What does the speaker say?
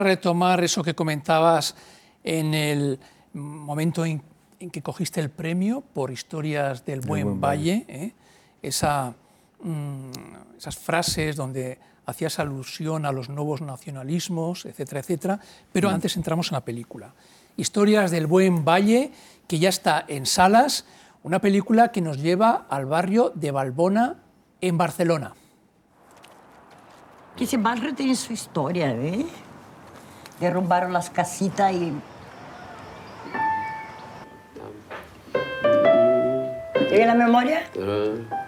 retomar eso que comentabas en el momento en que cogiste el premio por Historias del Buen Valle, esas frases donde hacías alusión a los nuevos nacionalismos, etcétera, etcétera, pero antes entramos en la película. Historias del Buen Valle, que ya está en salas, una película que nos lleva al barrio de Valbona, en Barcelona. Que ese barrio tiene su historia, ¿eh? Derrumbaron las casitas y... ¿Te viene la memoria?